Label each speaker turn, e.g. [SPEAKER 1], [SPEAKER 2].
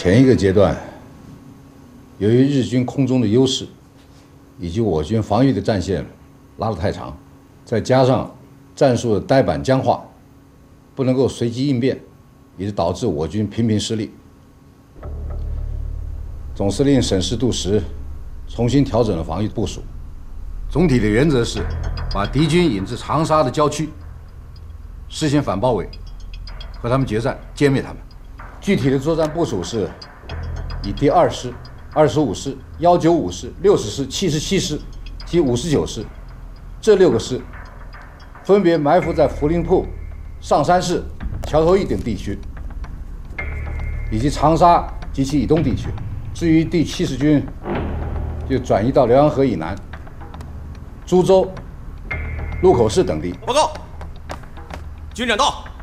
[SPEAKER 1] 前一个阶段，由于日军空中的优势，以及我军防御的战线拉得太长，再加上战术的呆板僵化，不能够随机应变，也是导致我军频频失利。总司令审时度势，重新调整了防御部署。总体的原则是，把敌军引至长沙的郊区，实行反包围，和他们决战，歼灭他们。具体的作战部署是，以第2师、25师、195师、60师、77师及59师这6个师，分别埋伏在涪陵铺、上山市、桥头驿等地区，以及长沙及其以东地区。至于第70军，就转移到辽阳河以南、株洲、鹿口市等地。
[SPEAKER 2] 报告，军长到。